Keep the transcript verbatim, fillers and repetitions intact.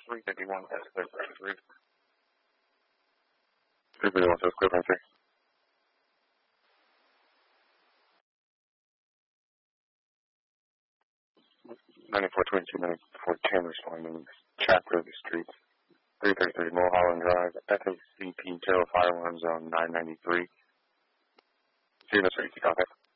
three fifty-one, that's clear for three. three fifty-one, that's clear for three. ninety-four twenty-two, ninety-four ten responding. Chapter of the streets. three thirty-three Mulholland Drive, F A C P Tail Fire Alarm Zone nine ninety-three. Zero safety, copy.